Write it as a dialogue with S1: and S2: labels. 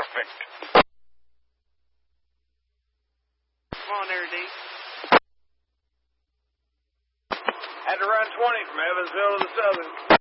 S1: Perfect.
S2: Come on there, D.
S1: Had to run 20 from Evansville to the Southern.